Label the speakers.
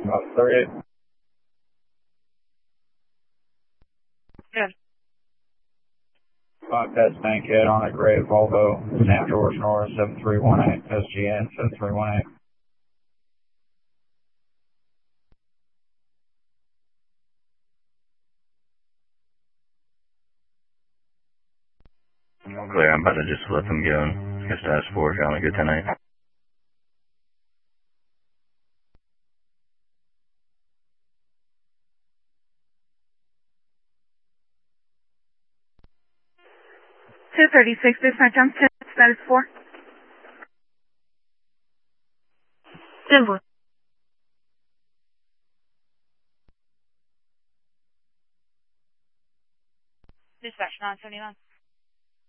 Speaker 1: 38.
Speaker 2: Good.
Speaker 1: Bobcat Bankhead on a gray Volvo, Sam George Norris 7318, SGN 7318.
Speaker 3: Clear, I'm about to just let them go. Guess that's 4, y'all have a good tonight.
Speaker 2: $236, dispatch on 10, status 4. Denver. Dispatch 979.